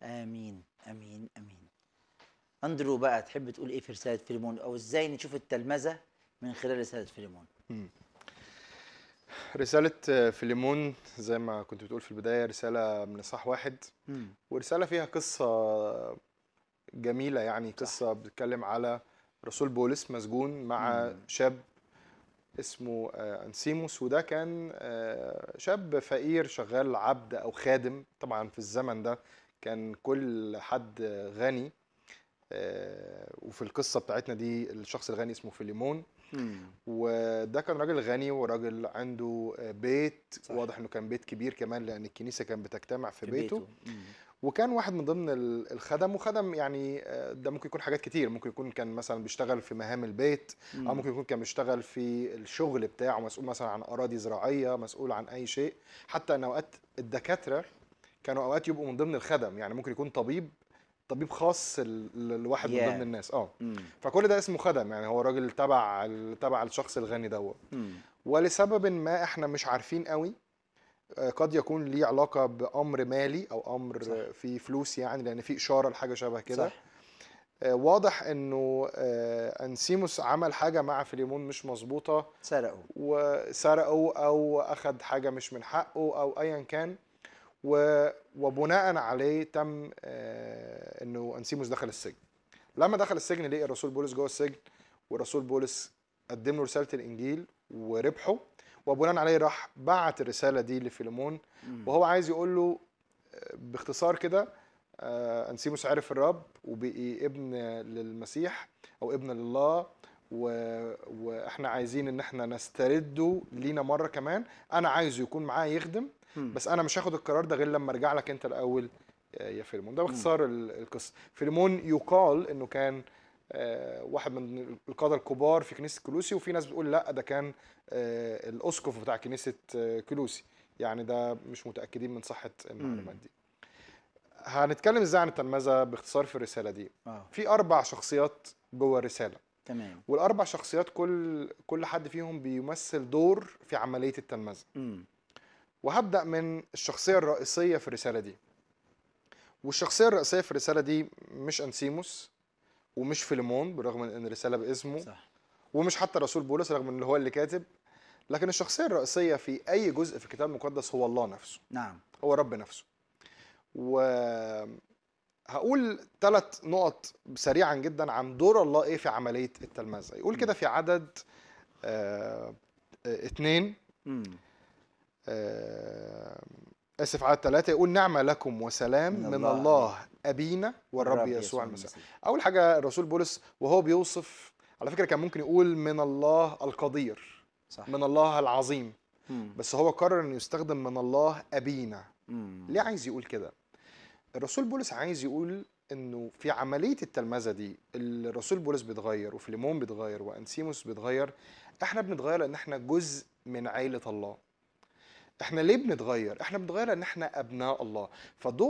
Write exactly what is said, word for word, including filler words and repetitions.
امين امين امين. اندرو بقى، تحب تقول ايه في رساله فيليمون، او ازاي نشوف التلمذه من خلال رساله فيليمون؟ مم. رسالة فيليمون زي ما كنت بتقول في البداية رسالة من إصحاح واحد، امم ورسالة فيها قصة جميلة، يعني صح. قصة بتتكلم على رسول بولس مسجون مع امم شاب اسمه آه، أنسيموس. وده كان آه، شاب فقير شغال عبد أو خادم. طبعا في الزمن ده كان كل حد غني. آه، وفي القصة بتاعتنا دي الشخص الغني اسمه فيليمون. امم وده كان راجل غني وراجل عنده بيت، صح. واضح انه كان بيت كبير كمان لان الكنيسة كانت بتجتمع في في بيته. بيته. امم وكان واحد من ضمن ال- الخدم. وخدم يعني آه، ده ممكن يكون حاجات كتير، ممكن يكون كان مثلا بيشتغل في مهام البيت، او امم ممكن يكون كان بيشتغل في الشغل بتاعه، مسؤول مثلا عن اراضي زراعية، مسؤول عن اي شيء. حتى ان اوقات الدكاترة كانوا اوقات يبقوا من ضمن الخدم، يعني ممكن يكون طبيب طبيب خاص ل- لواحد من ضمن يا الناس. اه امم فكل ده اسمه خدم، يعني هو راجل تبع ال- تبع الشخص الغني دوت. امم ولسبب ما احنا مش عارفين قوي، آه، قد يكون ليه علاقة بأمر مالي أو أمر صح في فلوس، يعني لأن في إشارة لحاجة شبه كده. صح. آه، واضح إنه آه، أنسيموس عمل حاجة مع فيليمون مش مظبوطة، سرقوا. وسرقه أو أخد حاجة مش من حقه أو أيا كان. و- وبناء عليه تم آه، إنه أنسيموس دخل السجن. لما دخل السجن لقي الرسول بولس جوه السجن، والرسول بولس قدم له رسالة الإنجيل وربحه. وبناء عليه راح بعت الرسالة دي لفيليمون، امم وهو عايز يقول له باختصار كده آه، أنسيموس عرف الرب وبقي ابن للمسيح أو ابن لله. و... واحنا عايزين ان احنا نسترده لينا مرة كمان. انا عايزه يكون معايا يخدم، امم بس انا مش هاخد القرار ده غير لما ارجع لك انت الاول يا فيلمون. ده امم باختصار ال- القصة. فيلمون يقال انه كان آه، واحد من القادة الكبار في كنيسة كلوسي، وفي ناس بتقول لا ده كان آه، الأسقف بتاع كنيسة آه، كلوسي. يعني ده مش متأكدين من صحة المعلومات امم دي. هنتكلم ازاي عن التلمذة باختصار في الرسالة دي. اه في أربع شخصيات جوه الرسالة، تمام. والأربع شخصيات كل كل حد فيهم بيمثل دور في عملية التلمذة. امم وهبدأ من الشخصية الرئيسية في الرسالة دي. والشخصية الرئيسية في الرسالة دي مش أنسيموس ومش فيليمون بالرغم من ان الرسالة باسمه، صح. ومش حتى رسول بولس رغم ان هو اللي كاتب. لكن الشخصية الرئيسية في أي جزء في الكتاب المقدس هو الله نفسه، نعم. هو رب نفسه. وهقول ثلاث نقط سريعا جدا عن دور الله ايه في عملية التلمذة. يقول كده امم في عدد آه، آه، اتنين، امم آه، اسف عدد ثلاثة، يقول نعمة لكم وسلام من من الله ابي الله أبينا والرب والرب يسوع يسوع المسيح. المسيح. أول حاجة الرسول بولس وهو بيوصف، على فكرة كان ممكن يقول من الله القدير، صح. من الله العظيم، امم بس هو قرر انه يستخدم من الله أبينا. ليه امم عايز يقول كده؟ الرسول بولس عايز يقول انه في عملية التلمذة دي الرسول بولس بيتغير وفيليمون بيتغير وأنسيموس بيتغير. احنا بنتغير لان احنا جزء من عيلة الله. احنا ليه بنتغير؟ احنا بنتغير لان احنا ابناء الله. فدور